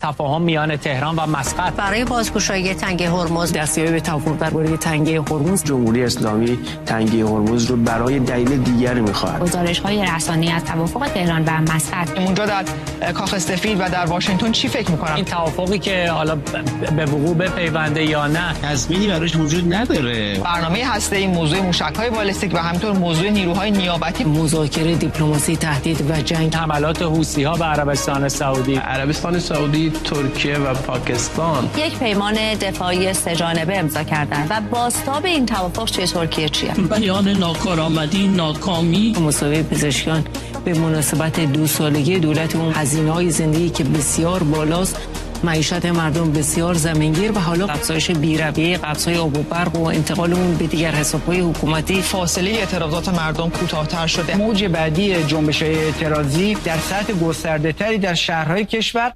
تفاهم میان تهران و مسقط برای بازگشایی تنگه هرمز دستیابی به توافق درباره تنگه هرمز. جمهوری اسلامی تنگه هرمز رو برای دلیل دیگری می‌خواهد. گزارش‌های رسانه‌ای از توافق تهران و مسقط. اونجا در کاخ سفید و در واشنگتن چی فکر می‌کنن؟ این توافقی که حالا به وقوع بپیونده یا نه تضمینی براش وجود نداره. برنامه هسته‌ای، موضوع موشک‌های بالستیک و همینطور موضوع نیروهای نیابتی، مذاکره دیپلماسی، تهدید و جنگ، حملات حوثی‌ها به عربستان سعودی، ترکیه و پاکستان یک پیمان دفاعی سه‌جانبه امضا کردند و بازتاب این توافق توی ترکیه چیه؟ بیان ناکارآمدی، ناکامی. مسابقه پزشکان به مناسبت 2 سالگی دولت اون، هزینه‌های زندگی که بسیار بالاست، معیشت مردم بسیار زمینگیر و حالا افزایش بی‌رویه قبض‌های آب و برق و انتقال اون به دیگر حساب‌های حکومتی. فاصله اعتراضات مردم کوتاه‌تر شده. موج بعدی جنبش‌های اعتراضی در سطح گسترده‌تری در شهرهای کشور.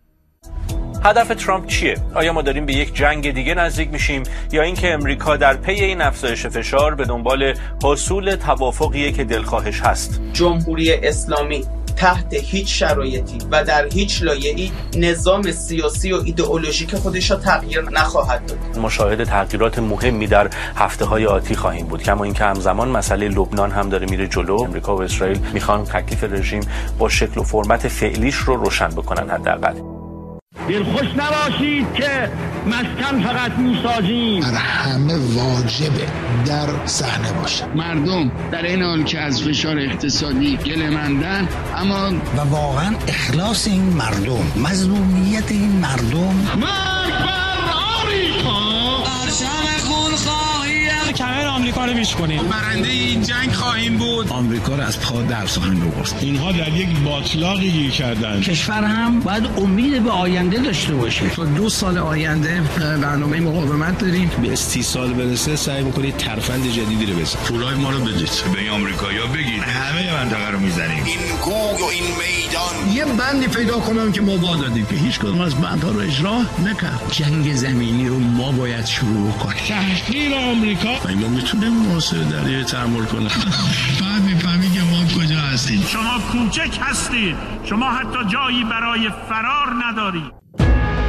هدف ترامپ چیه؟ آیا ما داریم به یک جنگ دیگه نزدیک میشیم یا اینکه امریکا در پی این افزایش فشار به دنبال حصول توافقیه که دلخواهش هست؟ جمهوری اسلامی تحت هیچ شرایطی و در هیچ لایه‌ای نظام سیاسی و ایدئولوژیک خودش را تغییر نخواهد داد. مشاهده تغییرات مهمی در هفته‌های آتی خواهیم بود، کما اینکه همزمان مسئله لبنان هم داره میره جلو. امریکا و اسرائیل میخوان تکلیف رژیم با شکل و فرمت فعلیش رو روشن بکنن. حداقل دلخوش نباشید که مسکن فقط میسازیم. همه واجبه در صحنه باشه. مردم در این حال که از فشار اقتصادی گله‌مندن، اما و واقعا اخلاص این مردم، مظلومیت این مردم. مرگ بر آمریکا! پرچم خونخواهی کمر آمریکا رو بیش کنید. برنده این جنگ خواهیم بود. آمریکا رو از پا در سخن ببرد. اینها در یک باطلاقی گیر کردن. کشور هم باید امید به آینده داشته باشه. تا 2 سال آینده برنامه مقاومت داریم. به 30 سال برسه سعی می‌کنید ترفند جدیدی رو بزنید. پولای ما رو بدید. به آمریکایی‌ها بگید همه منطقه رو میزنیم. این کوه و این میدان. یه بندی پیدا کنم که ما دادیم که هیچ کدوم از بندها رو اجرا نکرد. جنگ زمینی رو ما باید شروع کنیم. تحقیر آمریکا. ما میتونیم محاصره دریایی تحمل کنیم. بعد میفهمی که ما کجا هستیم. شما کوچک هستید. شما حتی جایی برای فرار ندارید.